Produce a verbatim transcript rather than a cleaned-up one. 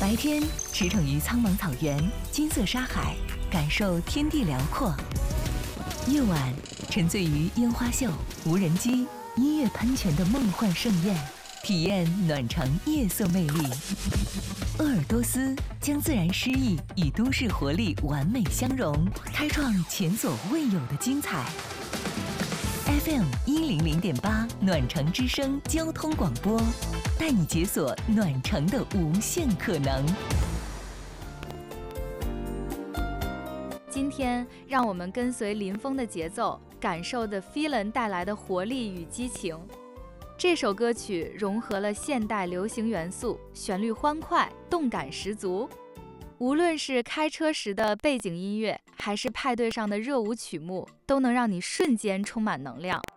白天驰骋于苍茫草原、金色沙海，感受天地辽阔；夜晚沉醉于烟花秀、无人机、音乐喷泉的梦幻盛宴，体验暖城夜色魅力。鄂尔多斯将自然诗意与都市活力完美相融，开创前所未有的精彩。F M 一零零点八暖城之声交通广播，带你解锁暖城的无限可能。 今天，让我们跟随林峰的节奏，感受The Feeling带来的活力与激情。这首歌曲融合了现代流行元素，旋律欢快，动感十足。无论是开车时的背景音乐，还是派对上的热舞曲目，都能让你瞬间充满能量。